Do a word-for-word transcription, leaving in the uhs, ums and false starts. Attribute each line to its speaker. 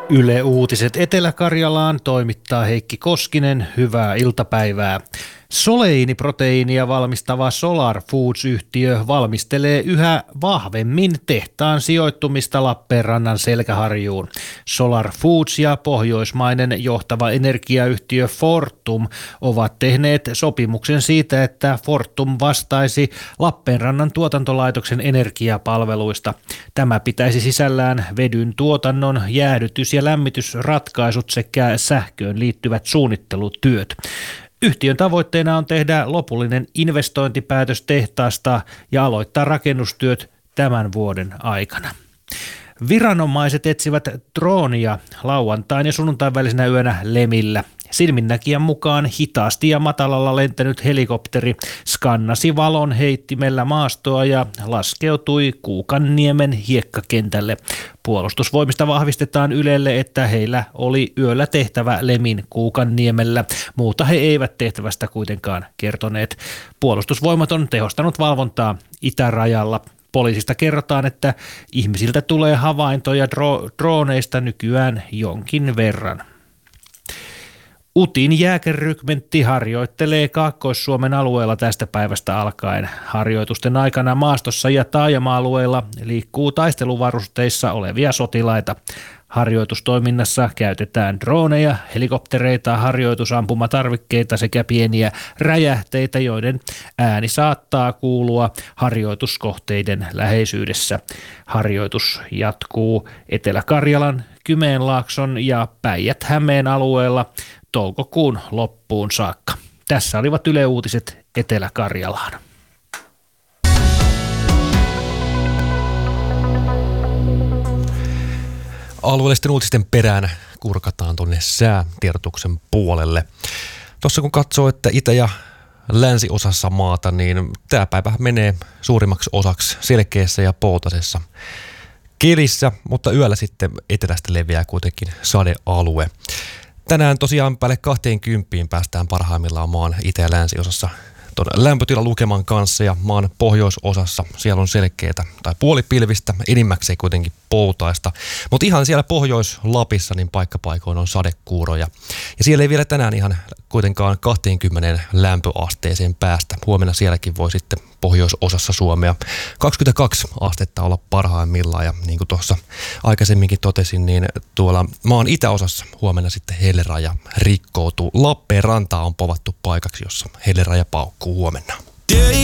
Speaker 1: Yle Uutiset Etelä-Karjalaan toimittaa Heikki Koskinen. Hyvää iltapäivää. Soleiiniproteiinia valmistava Solar Foods-yhtiö valmistelee yhä vahvemmin tehtaan sijoittumista Lappeenrannan Selkäharjuun. Solar Foods ja pohjoismainen johtava energiayhtiö Fortum ovat tehneet sopimuksen siitä, että Fortum vastaisi Lappeenrannan tuotantolaitoksen energiapalveluista. Tämä pitäisi sisällään vedyn tuotannon jäähdytys- ja lämmitysratkaisut sekä sähköön liittyvät suunnittelutyöt. Yhtiön tavoitteena on tehdä lopullinen investointipäätös tehtaasta ja aloittaa rakennustyöt tämän vuoden aikana. Viranomaiset etsivät droonia lauantain ja sunnuntain välisenä yönä Lemillä. Silminnäkijän mukaan hitaasti ja matalalla lentänyt helikopteri skannasi valon heittimellä maastoa ja laskeutui Kuukanniemen hiekkakentälle. Puolustusvoimista vahvistetaan Ylelle, että heillä oli yöllä tehtävä Lemin Kuukanniemellä. Muuta he eivät tehtävästä kuitenkaan kertoneet. Puolustusvoimat on tehostanut valvontaa itärajalla. Poliisista kerrotaan, että ihmisiltä tulee havaintoja dro- drooneista nykyään jonkin verran. Utin jääkerykmentti harjoittelee Kaakkois-Suomen alueella tästä päivästä alkaen. Harjoitusten aikana maastossa ja taajama-alueilla liikkuu taisteluvarusteissa olevia sotilaita. Harjoitustoiminnassa käytetään droneja, helikoptereita, harjoitusampumatarvikkeita sekä pieniä räjähteitä, joiden ääni saattaa kuulua harjoituskohteiden läheisyydessä. Harjoitus jatkuu Etelä-Karjalan, Kymenlaakson ja Päijät-Hämeen alueella toukokuun loppuun saakka. Tässä olivat Yle Uutiset Etelä-Karjalaan.
Speaker 2: Alueellisten uutisten perään kurkataan tuonne säätiedotuksen puolelle. Tuossa kun katsoo, että itä- ja länsiosassa maata, niin tämä päivä menee suurimmaksi osaksi selkeässä ja poutasessa kelissä, mutta yöllä sitten etelästä leviää kuitenkin sadealue. Tänään tosiaan päälle kaksikymmentä päästään parhaimmillaan maan itä- ja länsiosassa tuon lämpötilalukeman kanssa ja maan pohjoisosassa siellä on selkeätä tai puolipilvistä, enimmäkseen kuitenkin poutaista. Mutta ihan siellä Pohjois-Lapissa niin paikkapaikoin on sadekuuroja. Ja siellä ei vielä tänään ihan kuitenkaan kaksikymmentä lämpöasteeseen päästä. Huomenna sielläkin voi sitten pohjoisosassa Suomea kaksikymmentäkaksi astetta olla parhaimmillaan. Ja niin kuin tuossa aikaisemminkin totesin, niin tuolla maan itäosassa huomenna sitten helleraja rikkoutuu. Lappeenrantaa on povattu paikaksi, jossa helleraja paukkuu huomenna.